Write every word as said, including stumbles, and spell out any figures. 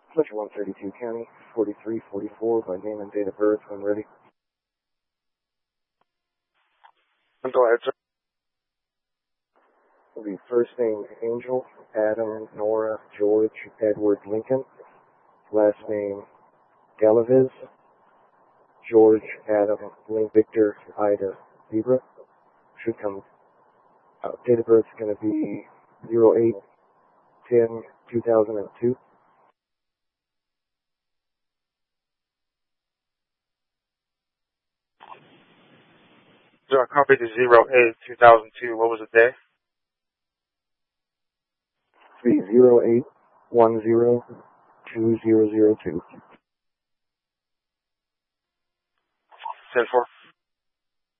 Fletcher one thirty-two County, forty-three forty-four by name and date of birth when ready. Go ahead, sir. Will be first name Angel, Adam, Nora, George, Edward, Lincoln. Last name Galaviz, George, Adam, Link, Victor, Ida, Zebra. Should come out. Date of birth is going to be zero eight ten two thousand two. So I copied the zero eight two thousand two. What was the day? zero eight one zero two zero zero two. ten four.